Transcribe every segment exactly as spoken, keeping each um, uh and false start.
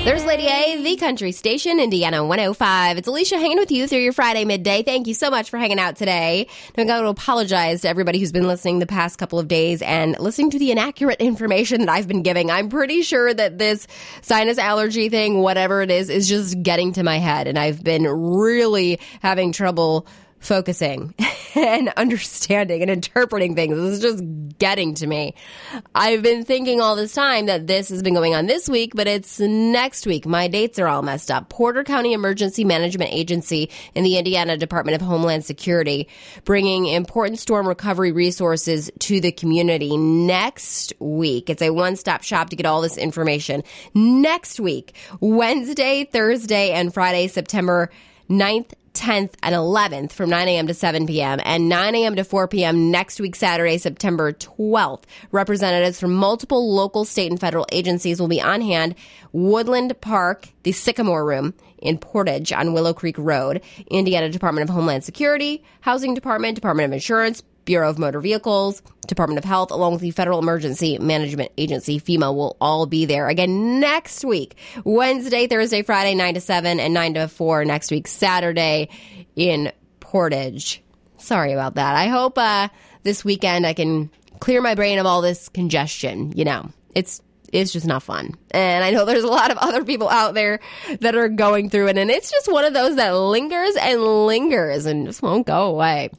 There's Lady A, the country station, Indiana one oh five. It's Alicia hanging with you through your Friday midday. Thank you so much for hanging out today. I'm going to apologize to everybody who's been listening the past couple of days and listening to the inaccurate information that I've been giving. I'm pretty sure that this sinus allergy thing, whatever it is, is just getting to my head. And I've been really having trouble focusing and understanding and interpreting things. This is just getting to me. I've been thinking all this time that this has been going on this week, but it's next week. My dates are all messed up. Porter County Emergency Management Agency in the Indiana Department of Homeland Security bringing important storm recovery resources to the community next week. It's a one-stop shop to get all this information. Next week, Wednesday, Thursday, and Friday, September ninth, tenth, and eleventh from nine a.m. to seven p.m. and nine a.m. to four p.m. next week, Saturday, September twelfth. Representatives from multiple local, state, and federal agencies will be on hand. Woodland Park, the Sycamore Room in Portage on Willow Creek Road. Indiana Department of Homeland Security, Housing Department, Department of Insurance, Bureau of Motor Vehicles, Department of Health, along with the Federal Emergency Management Agency, FEMA, will all be there again next week. Wednesday, Thursday, Friday, nine to seven, and nine to four next week, Saturday in Portage. Sorry about that. I hope uh, this weekend I can clear my brain of all this congestion. You know, it's it's just not fun. And I know there's a lot of other people out there that are going through it, and it's just one of those that lingers and lingers and just won't go away.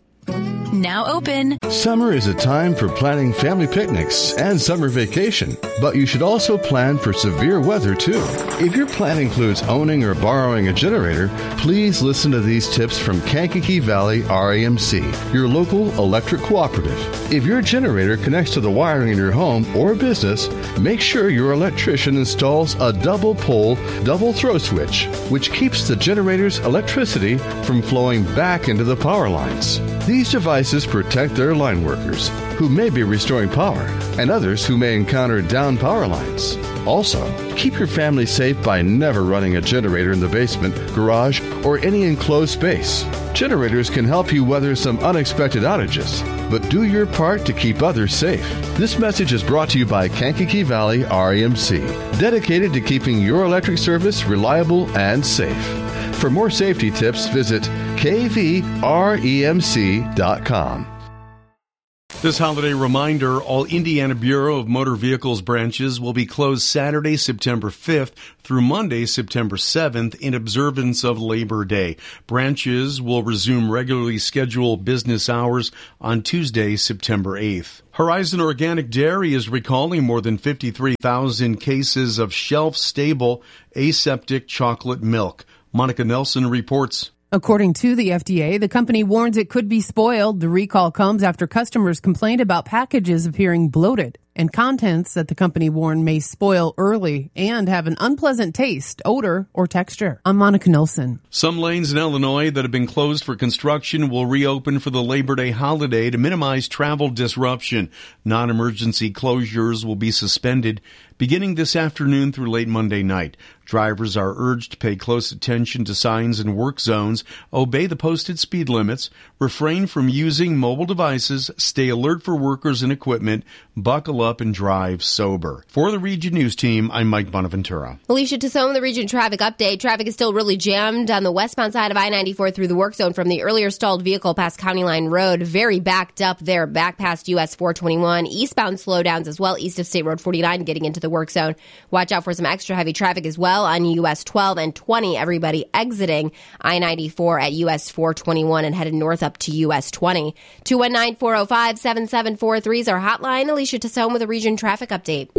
Now open. Summer is a time for planning family picnics and summer vacation, but you should also plan for severe weather too. If your plan includes owning or borrowing a generator, please listen to these tips from Kankakee Valley R E M C, your local electric cooperative. If your generator connects to the wiring in your home or business, make sure your electrician installs a double pole, double throw switch, which keeps the generator's electricity from flowing back into the power lines. These devices protect their line workers, who may be restoring power, and others who may encounter down power lines. Also, keep your family safe by never running a generator in the basement, garage, or any enclosed space. Generators can help you weather some unexpected outages, but do your part to keep others safe. This message is brought to you by Kankakee Valley R E M C, dedicated to keeping your electric service reliable and safe. For more safety tips, visit K V R E M C dot com. This holiday reminder, all Indiana Bureau of Motor Vehicles branches will be closed Saturday, September fifth through Monday, September seventh in observance of Labor Day. Branches will resume regularly scheduled business hours on Tuesday, September eighth. Horizon Organic Dairy is recalling more than fifty-three thousand cases of shelf-stable aseptic chocolate milk. Monica Nelson reports. According to the F D A, the company warns it could be spoiled. The recall comes after customers complained about packages appearing bloated and contents that the company warned may spoil early and have an unpleasant taste, odor, or texture. I'm Monica Nelson. Some lanes in Illinois that have been closed for construction will reopen for the Labor Day holiday to minimize travel disruption. Non-emergency closures will be suspended beginning this afternoon through late Monday night. Drivers are urged to pay close attention to signs and work zones, obey the posted speed limits, refrain from using mobile devices, stay alert for workers and equipment, buckle up and drive sober. For the Region News Team, I'm Mike Bonaventura. Alicia Tassone, the Region Traffic Update. Traffic is still really jammed on the westbound side of I ninety-four through the work zone from the earlier stalled vehicle past County Line Road. Very backed up there, back past U S four twenty-one. Eastbound slowdowns as well, east of State Road forty-nine, getting into the work zone. Watch out for some extra heavy traffic as well on U S twelve and twenty. Everybody exiting I ninety-four at U S four twenty-one and headed north up to U S twenty. two one nine, four oh five, seven seven four three is our hotline. Alicia Tassone with a Region Traffic Update.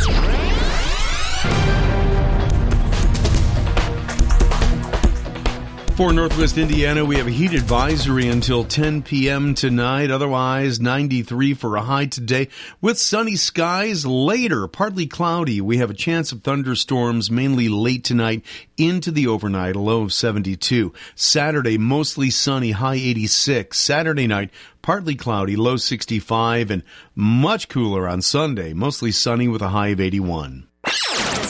For Northwest Indiana, we have a heat advisory until ten p.m. tonight. Otherwise, ninety-three for a high today with sunny skies later. Partly cloudy. We have a chance of thunderstorms mainly late tonight into the overnight, a low of seventy-two. Saturday, mostly sunny, high eighty-six. Saturday night, partly cloudy, low sixty-five, and much cooler on Sunday, mostly sunny with a high of eighty-one.